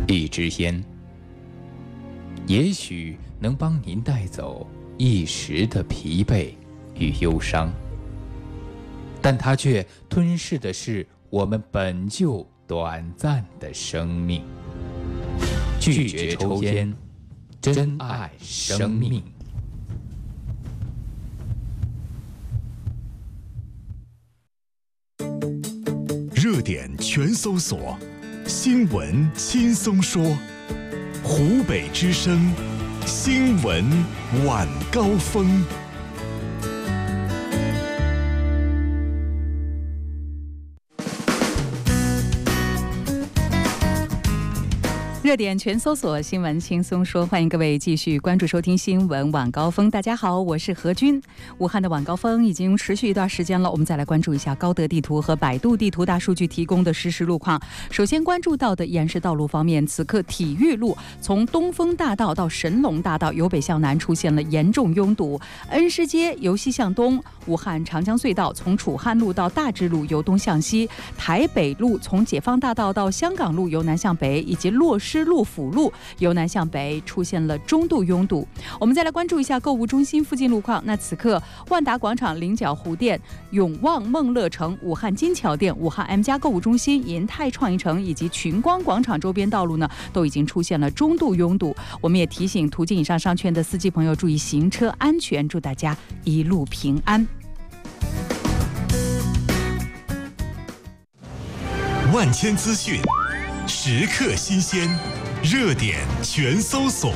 一支烟，也许能帮您带走一时的疲惫与忧伤，但它却吞噬的是我们本就短暂的生命。拒绝抽烟，珍爱生命。 热点全搜索，新闻轻松说。湖北之声新闻晚高峰。 热点全搜索，新闻轻松说，欢迎各位继续关注收听新闻晚高峰。大家好，我是何军。武汉的晚高峰已经持续一段时间了，我们再来关注一下高德地图和百度地图大数据提供的实时路况。首先关注到的沿市道路方面，此刻体育路从东风大道到神龙大道由北向南出现了严重拥堵，恩施街由西向东，武汉长江隧道从楚汉路到大智路由东向西，台北路从解放大道到香港路由南向北，以及洛施路辅路由南向北出现了中度拥堵。我们再来关注一下购物中心附近路况。那此刻万达广场、菱角湖店、永旺梦乐城、武汉金桥店、武汉 M+ 购物中心、银泰创意城以及群光广场周边道路呢，都已经出现了中度拥堵。我们也提醒途经以上商圈的司机朋友注意行车安全，祝大家一路平安。 万千资讯，时刻新鲜，热点全搜索。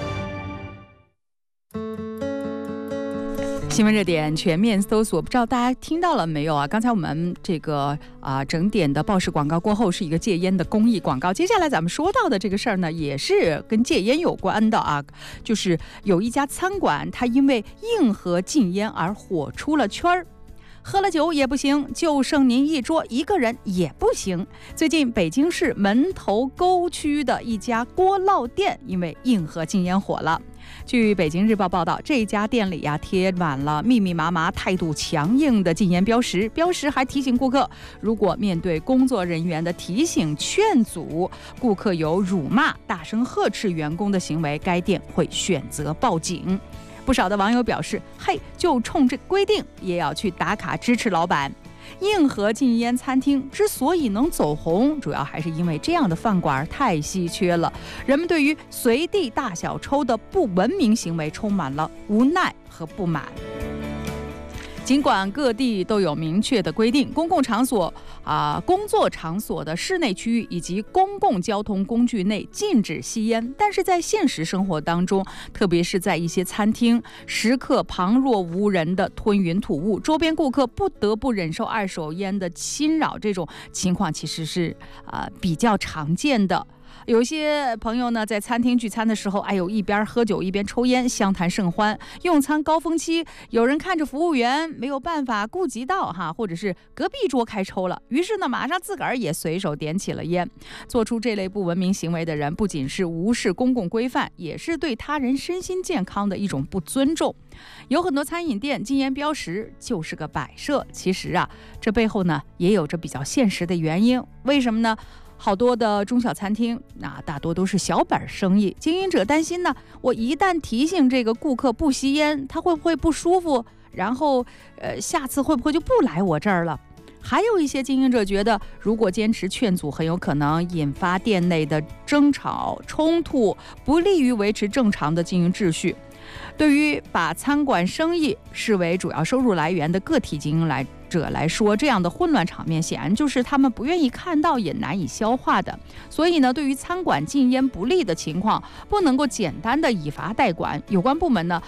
新闻热点全面搜索，不知道大家听到了没有啊？刚才我们这个整点的报时广告过后是一个戒烟的公益广告，接下来咱们说到的这个事儿呢，也是跟戒烟有关的啊，就是有一家餐馆，它因为硬核禁烟而火出了圈儿。喝了酒也不行，就剩您一桌一个人也不行。最近北京市门头沟区的一家锅烙店因为硬核禁烟火了。据北京日报报道，这家店里贴满了密密麻麻、态度强硬的禁烟标识，标识还提醒顾客，如果面对工作人员的提醒劝阻，顾客有辱骂、大声呵斥员工的行为，该店会选择报警。不少的网友表示，嘿，就冲这规定也要去打卡支持老板。硬核禁烟餐厅之所以能走红，主要还是因为这样的饭馆太稀缺了，人们对于随地大小抽的不文明行为充满了无奈和不满。尽管各地都有明确的规定，公共场所工作场所的室内区域以及公共交通工具内禁止吸烟，但是在现实生活当中，特别是在一些餐厅，时刻旁若无人的吞云吐雾，周边顾客不得不忍受二手烟的侵扰，这种情况其实是比较常见的。有些朋友呢，在餐厅聚餐的时候，一边喝酒一边抽烟，相谈甚欢。用餐高峰期，有人看着服务员没有办法顾及到或者是隔壁桌开抽了，于是呢，马上自个儿也随手点起了烟。做出这类不文明行为的人，不仅是无视公共规范，也是对他人身心健康的一种不尊重。有很多餐饮店禁烟标识就是个摆设，其实这背后呢，也有着比较现实的原因。为什么呢？好多的中小餐厅，大多都是小本生意，经营者担心呢，我一旦提醒这个顾客不吸烟，他会不会不舒服？然后，下次会不会就不来我这儿了？还有一些经营者觉得，如果坚持劝阻，很有可能引发店内的争吵冲突，不利于维持正常的经营秩序。对于把餐馆生意视为主要收入来源的个体经营者来说，这样的混乱场面显然就是他们不愿意看到也难以消化的。所以呢，对于餐馆禁烟不利的情况，不能够简单的以罚代管，有关部门呢